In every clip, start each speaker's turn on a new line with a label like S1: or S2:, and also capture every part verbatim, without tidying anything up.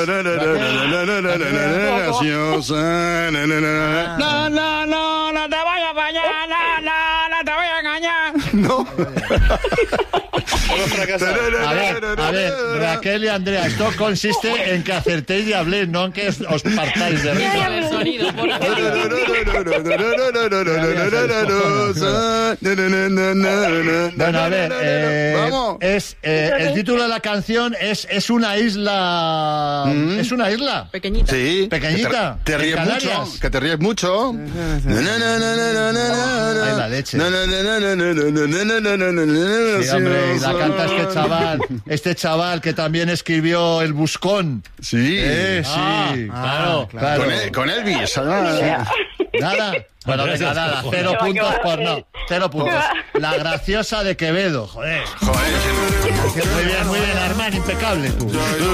S1: No, no, no, no te voy a fallar, no, no, no te voy a engañar.
S2: No.
S3: A ver, a ver, Raquel y Andrea, esto consiste en que acertéis y habléis, no en que os partáis de risa.
S4: El sonido, por favor.
S3: Bueno, a ver, eh,
S2: Vamos.
S3: es, eh, el título de la canción es, es una isla...
S2: Mm.
S3: ¿Es una isla?
S4: Pequeñita.
S2: Sí.
S3: Pequeñita,
S2: Que te, te ríes
S3: en
S2: mucho.
S3: Canarias.
S2: Que te ríes mucho.
S3: Ay, la leche. Sí, hombre, y la canta este chaval, este chaval que también escribió El Buscón.
S2: Sí.
S3: Eh, sí,
S5: Ah,
S3: claro, claro.
S2: Con, el- con Elvis.
S3: Nada. Bueno, venga, nada, cero
S6: va,
S3: puntos
S6: qué va.
S3: por no. Cero puntos. La graciosa de Quevedo, joder.
S2: Joder.
S3: Muy bien, muy bien, Armán, impecable tú.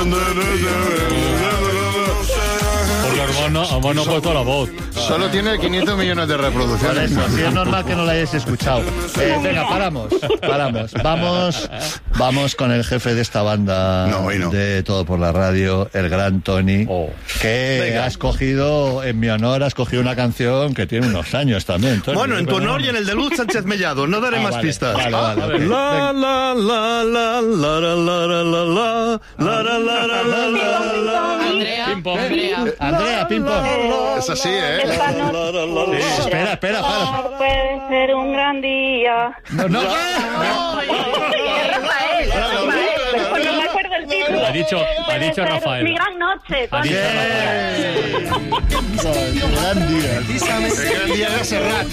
S5: Porque Armand no, Armand no ha puesto la voz.
S2: Solo tiene quinientos millones de
S3: Por
S2: reproducciones.
S3: eso, sí es normal que no la hayáis escuchado. Eh, venga, paramos, paramos. Vamos, vamos con el jefe de esta banda
S2: No, hoy no.
S3: de Todo por la Radio, el gran Tony,
S5: Oh.
S3: que
S5: Venga.
S3: ha escogido, en mi honor, ha escogido una canción que tiene unos años también, Tony.
S7: Bueno, en tu honor y en el de Luz Sánchez Mellado. No daré
S3: Ah,
S7: más
S3: vale,
S7: pistas.
S3: vale, vale, ok.
S7: La la la la la la la la la la la la la la la la.
S4: Andrea,
S5: Pim, pom.
S4: Andrea.
S3: Andrea, ping pong.
S2: Es así, ¿eh?
S6: Esta noche
S3: Espera, espera, para.
S6: puede ser un gran día.
S3: No, no.
S6: Es Rafael, es Rafael. Pues no me acuerdo el título.
S5: Ha dicho- ha
S6: Puede
S5: dicho
S6: ser
S5: Rafael.
S6: Mi gran noche.
S5: Ha dicho
S3: Bien. Gran día.
S2: El gran día de Serrat.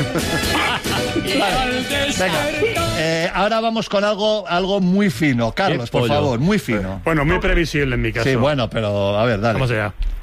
S3: Venga, eh, ahora vamos con algo, algo muy fino. Carlos,
S5: Qué
S3: por
S5: pollo.
S3: favor, muy fino.
S8: Bueno, muy previsible en mi caso.
S3: Sí, bueno, pero a ver, dale.
S8: Vamos allá.